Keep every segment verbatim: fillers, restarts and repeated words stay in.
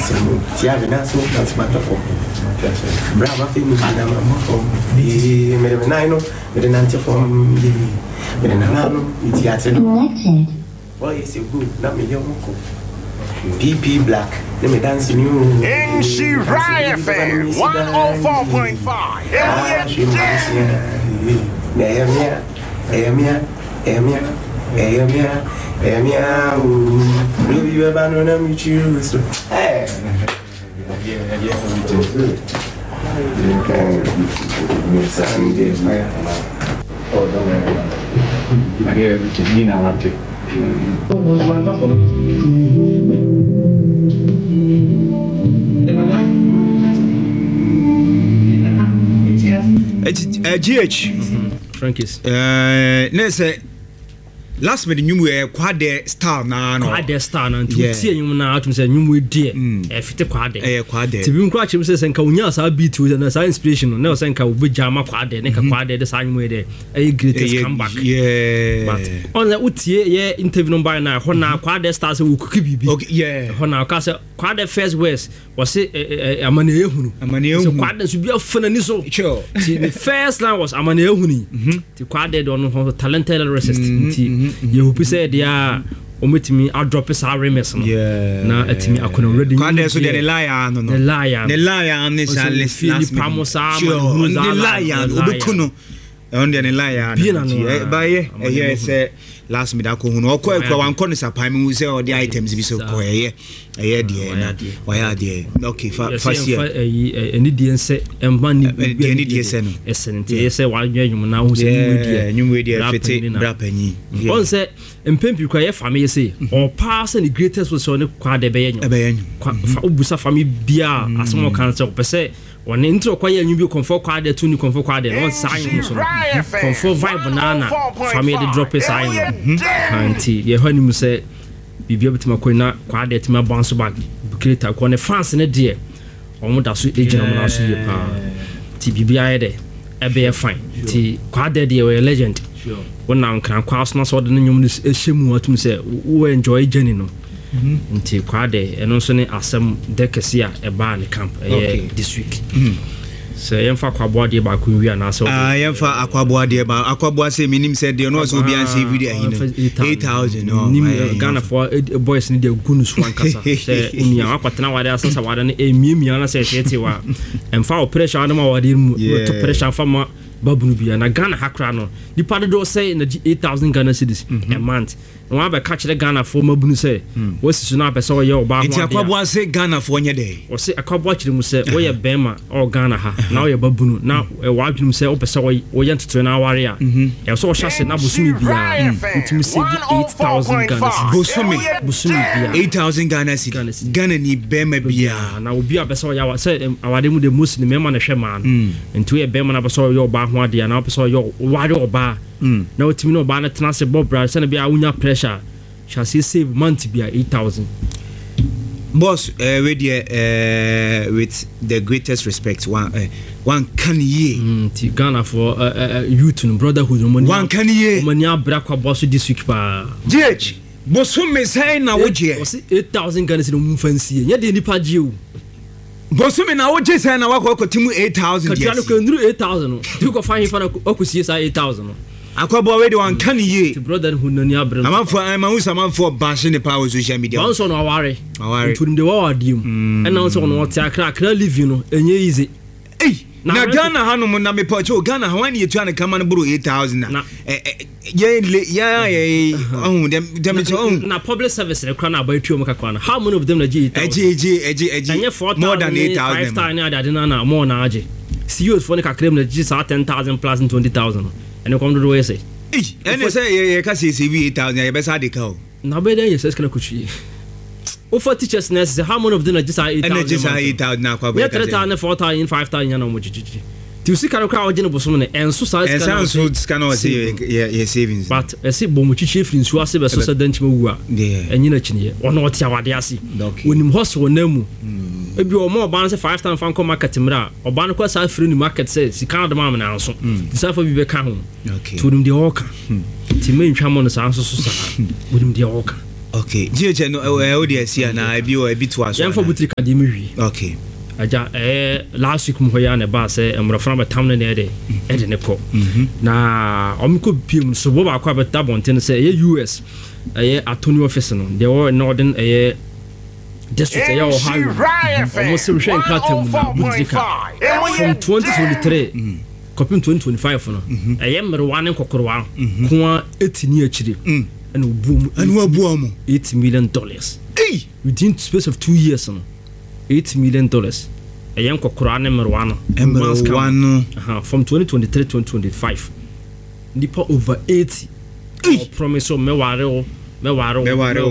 some Tiago, that's what that's matter for. Brava family, I'm from the Medinano, Medinante from the Medinano, Itiato. Why is it good? Not me, young P P Black, let me dance in you. N C Ryan fan, one oh four point five. Emia, Emia, Emia, Emia, Emia, will you ever know them you choose? Hey, yeah, yeah, good. Sunday, fire. Oh, don't worry. I hear everything. You know what to. Uh, G H Frankis. Uh, let's say last minute you were quad star now. Quad star now. To see you now to say you would dear. If it quad, a quad. To be quite says and Kaunas, I'll be to the inspiration. No, Sanka with Jama quad, Neka quad, the same way there. A greatest comeback. Yeah. But on the Uti, yeah, interview by now. When our quad stars who could be. Okay, yeah. When our castle quad first west was it a Amanehu. Amanehu quad should be a funaniso. Sure. The first line was Amanehu. The quad on talented resist. You who said, yeah, omit me, I'll drop his remes. Yeah, now at me, I couldn't already. Quad so the lion, the lion, the lion is a Philip Pamosa, the lion, Ubukuno, on the lion. By yes, last minute, or quite one corner, we say all the items be so quiet. A year, dear, why are they? Okay, first year, an Indian set and money, any dear sen, essence, yes, one year you now say, new way, dear, rappenny. One said, and Pimp, you cry family say, or pass any greatest was on the quad de bayan, Ubusa family beer, a small cancer per se. One intro quiet and you be comfort quad, the two new comfort quad, and one sign comfort vibe banana, family the drop a sign. Auntie, your honeymoon said. Bibi able to makona kwa de tima bounce back creator ko ne fans ne de o mo da so agent o na so ye pa ti bibi aye de e be fine ti kwa de de we legend sure wona nkran kwa so na so de nyum ne ehemu atum se we enjoy journey no nti kwa de eno so ne asem de kese a e ba ne camp e this week so yemfa kwabo de ba ko wi na so ah yemfa akwabo de ba akwabo say minim say de no so bi an say video ahin eight thousand no Ghana for boys ni de gunu so ankasa say uni an akwatena wade asasa wade na emiemia na say tete wa emfa o pressure na ma wade mu to pressure fa ma babunu bia na Ghana hakra no di pade do say na eight thousand Ghana cedis a month no aba catch the Ghana for mabunu say wasi so na pese o ye oba ho ade akwabo say Ghana for nye dey o say akwabo chire mu say o ye bema o Ghana ha na o ye babunu na e wa adwum say o pese o ye ntoto na aware a e so o hya se na bosumi bia ntimi say eight thousand Ghana bosumi bosumi bia eight thousand Ghana cedis Ghana ni bema bia na obi a pese o ya say awade mu de muslim mema na hwe man ntu ye bema na pese o ye oba ho ade na pese o ye ware oba na otimi no ba na tena se bob bra se na bia unya pressure shall see save month bia eight thousand boss uh, with the, uh, with the greatest respect one uh, one can ye mm, Ghana for uh, uh, youth and brotherhood one can ye money abra kwa boss this week pa G H boss me say na wo je eight thousand Ghana no mu fancy ye de nipa je o boss me na wo je say na wa ko timu eight thousand yes ka ko ndru eight thousand do ko fa hifa na okusie sa eight thousand akwabo we de wan kan ye the brotherhood no ni abrem amanfo amanfo amanfo bash ne power social media wan so no aware aware tunim de wa wadiem e na so no tia kra kra live no enye easy eh na Ghana hanom na me pacho Ghana ha wan ye tua ne kama no bro eight thousand na ye ya ya oh dem dem na public service re kra na ba tuo mo kakwa na how many of them na G G G G more than eight thousand five thousand na ade na na more na age C E Os for ne kakra na G ten thousand plus twenty thousand and come to the way say eh and say you can say C V eight thousand you better dey call na be then you say kana kuchi o for teachers nurse how many of them just eight thousand and just eight thousand na kwa be three thousand four thousand five thousand na mo jiji ti usi kana kwa ogene bosom ne enso sa kana enso kana o say your savings but e say bo mo chichi free nsu ase be so sa danchima wu a enyi na chine ono o tia wade ase onim hustle na mu ebi o mo oba say five thousand fan ko market mra oba no kwa sa free ni market say sika de mam na anso ti sa fa bi be ka ho to nim de oka ti me ntwa mo no sa anso so sa onim de oka Okay. Jeje no e o de asia na ebi o ebi to aso. Yan for butri ka de mewi. Okay. Aja eh last week mo ya na ba say emrofra ba tam na de e de ne ko. Na omko piem so bo ba kwa ba tabonten say ye U S eh attorney office no they were northern eh district eh o high. Almost we share kratem na butri ka. From twenty twenty-three copy twenty twenty-five no eh mrewane kokorwa ko etini akire. And boom, and what boom, eight million dollars. Hey, within space of two years, no, eight million dollars. A young Kokorane Merwana, Merwana, from twenty twenty-three to twenty twenty-five. Nipa over eighty. Promise of Mewaro, Mewaro, Mewaro,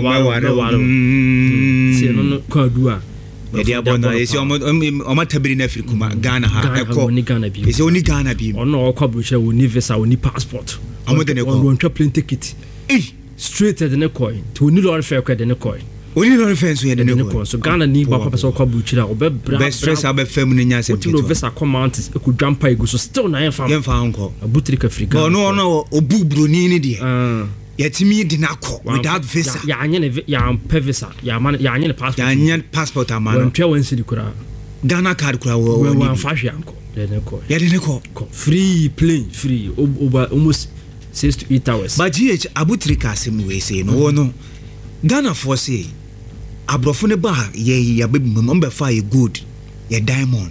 Mewaro. See, no, no, Quadua. Media Bona is your Omatabin Africa, Ghana, Echo, Ghana, is only Ghana be. Or no, Kabusha will never say any passport. I'm with the plane ticket. Straight at the coin to new law fair credit in the coin. Only no offense we had in the coin. So Ghana need Papa so called Buchira or best dress up a feminine as a two vessel command could jump by go so still nine found uncle a butric Africa. No, no, or boo brunini. Yet me did not call without visa. Yan yan pevisa, Yaman Yan passport, Yan passport, a man, twelve city cura. Ghana card cura one fashion uncle. Then call. Yet in a call. Free plane, free over almost. Six to eight hours. But G H Abutrika sim we say no no. Ghana for say abrofone ba ye ye baby number five good ye diamond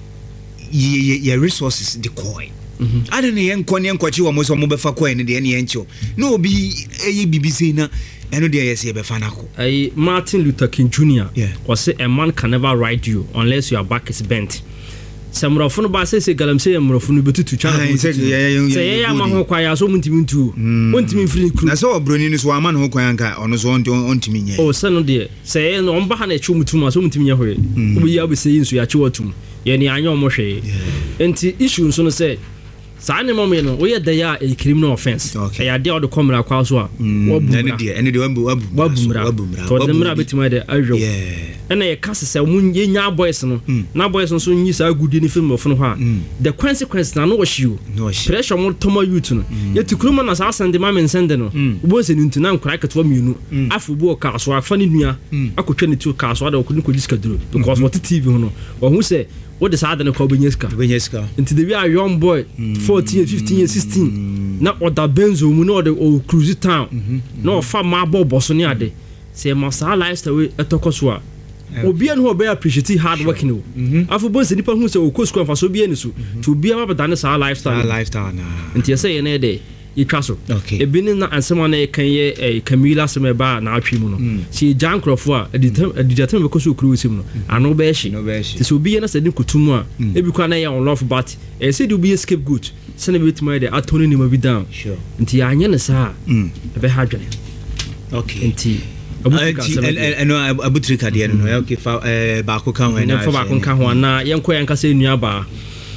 ye ye resources the coin. I don't know yen kwani nkwachi wa moso mo befa coin de ne yencho. No bi e B B C na eno de yes ye befa nako. Eh Martin Luther King Junior Yeah. Was say a man can never ride you unless your back is bent. Samrofo ba say say galamse yamrofo no betutu twa na say ya ma ho kwa ya so muntimi ntu wontimi free crew na say obroni ni so ama no ho kwa anka ono so ontimi nye o se no de say no omba ha na echu mutum so muntimi nye hoye obi ya be say nsu ya che watum ye ni anya omo hwe enti issue so no say sa ne mom ye no we dey a criminal offense e ya dey o de komra kwa so a wabu na de ene de wabu wabu wabu to de mra betima de ajo ena ye kase se mun ye nya boys no na boys no so nyi sa gudi ni film of no ha the consequence na no washiu pressure mo tomo youth no ye tikroma na sa send ma men send no bo se ntu na nkra ketwa mienu afu bo ka so afa ni nua akotwa ni tu ka so da okuni ko jiska duro because what T V no wo hu se what the side na ko benyeska benyeska into the we are young boy fourteen fifteen years sixteen na oda benzo mu na oda o cruise town na ofa ma bobo so ni ade se ma sa lifestyle we etokoso a obi an ho be appreciate hard working o afu bo se nipa hu se o ko school fa so bi ani so to obi am abada sa lifestyle lifestyle na nti say ne de itwaso ebi ni na ansema na kan ye Camila semeba na atwi mu no si jankrofo a edijatem be ko so kuru sim no ano be hye ti so obi ye na se din kutumu a ebi kwa na ye on love but e se di obi escape good se na bit my de atoni ni ma bi down nti anya ne sa e be ha dwene okay nti no abutrika de no okay fa ba ko kan ho na fa ba ko kan ho na yenko yanka se nua ba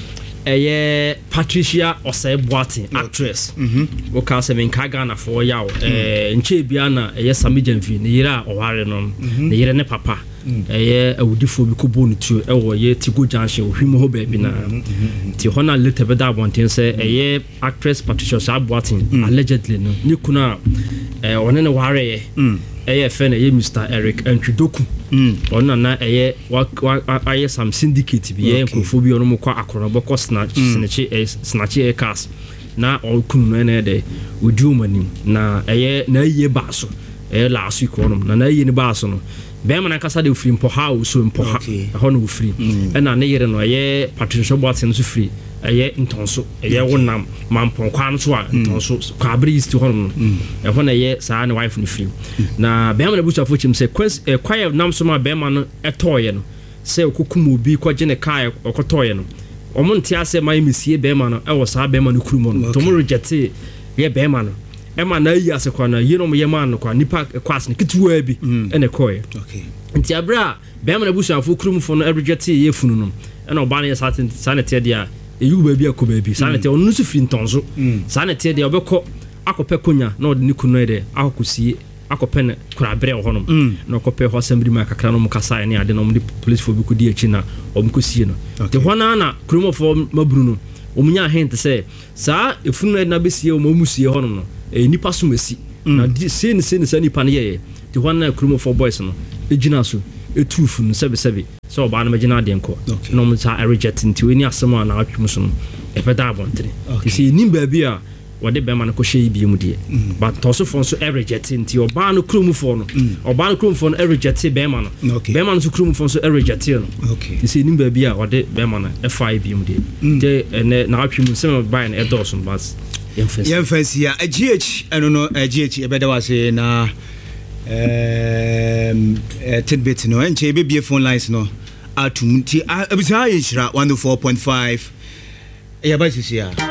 eye Patricia Osei Boateng actress mhm wo ka se men ka Ghana for yawo eh nche bia na eye Samijamfi ne yira oware no ne yire ne papa eye awudifo bi ko bonu tu e wo ye Tigo Junction ohwimo ho ba bi na ti hona later be da bonten se eye actress Patricia Osei Boateng allegedly no ni kuna eh one ne ware ye eye fe na ye Mister Eric Antwidoku ona na eye aye some syndicate bi ye nkofo bi ono mo kwa akrono ko snatch snatch snatch e cars na okunu no na de odiumani na eye na eye baso eye last week ono na na eye ni baso no be man kasa de free mpo ha so mpo ha ho no free e na ne yere no eye Patricia Boateng so free eye ntonso eye wonam mampon kwa nso a ntonso kwa breeze to hono e ho na eye saa ne wife no free na be man bucha fochim se kwa nam so ma be man no etoye no se okukum obi kwa gene kai okotoye no omo ntia se mai misie be man no e wo saa be man no kurumo no to mo reject ye be man no e man na yi ase kwa na yi no mo ye man no kwa nipa kwase ne kitwa bi ene koye okay nti abra be man bucha fo kurumfo no e reject ye funu no e na oba na ye sanete dia eyu ba bi akoba bi sanete onu su fi ntonzo sanete dia obekọ akopẹ konya na odi ni kunu ede akokusie akopẹ na kurabre ho no na akopẹ ho assembly ma kakra no mukasa ne ade no mo police fo bi ko di achi na omkosie no de hona na krumofo maburu no omunya hint se saa efunu na besie o mamusie ho no e nipa so masi na sin sin sani pan ye the one na krumo for boys no ejina so etufu no sebe sebe so oba na magina de nko no mo sa reject nti we ni asema na atwum so no e peda abontere you see nim ba bi a wode be ma no ko hye bi mu de but toso fon so reject nti oba no krumo for no oba no krumo for no reject be ma no be ma no so krumo for so reject no you see nim ba bi a wode be ma no f five bi mu de de na atwum sema ba na e dos no but yemfansi ya agh eno no agh e beda wase na um tidbit no enche be bie phone lines no atum ti abisa yinhira one oh four point five e ya ba sisi ya